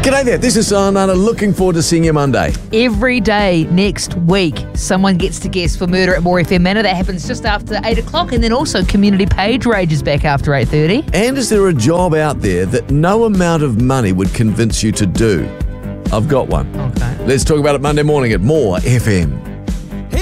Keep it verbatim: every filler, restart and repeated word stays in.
G'day there, this is Sayonara. Looking forward to seeing you Monday. Every day next week, someone gets to guest for Murder at More F M Manor. That happens just after eight o'clock, and then also Community Page Rage is back after eight thirty. And is there a job out there that no amount of money would convince you to do? I've got one. Okay. Let's talk about it Monday morning at More F M.